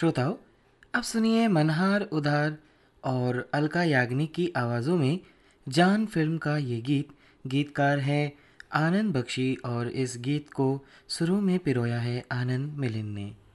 श्रोताओ, अब सुनिए मनहार उधार और अलका याग्निक की आवाज़ों में जान फिल्म का ये गीत। गीतकार है आनंद बख्शी और इस गीत को सुरों में पिरोया है आनंद मिलिंद ने।